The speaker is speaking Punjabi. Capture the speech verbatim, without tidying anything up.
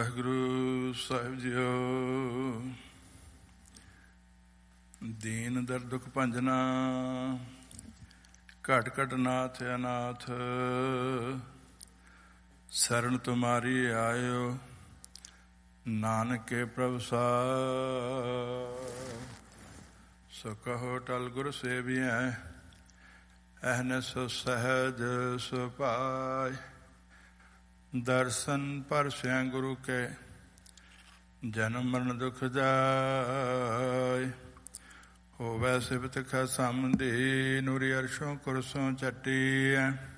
ਵਾਹਿਗੁਰੂ ਸਾਹਿਬ ਜੀਓ। ਦੀਨ ਦਰ ਦੁਖ ਭੰਜਨਾ, ਘਟ ਘਟ ਨਾਥ ਅਨਾਥ। ਸਰਣ ਤੁਮਾਰੀ ਆਇਓ, ਨਾਨਕ ਕੇ ਪ੍ਰਭ ਸਾਰ। ਸੋ ਕਹੋ ਟਲ ਗੁਰ ਸੇਵੀਐ, ਅਹਨਿ ਸੋ ਸਹਿਜ ਸੁਭਾਇ। ਦਰਸ਼ਨ ਪਰਸੈ ਗੁਰੂ ਕੇ, ਜਨਮ ਮਰਨ ਦੁਖ ਜਾਇ। ਹੋਵੈ ਸਿਫਤ ਖਸਮ ਦੀ, ਨੂਰੀ ਅਰਸ਼ੋਂ ਕੁਰਸੋਂ ਚੱਟੀਐ।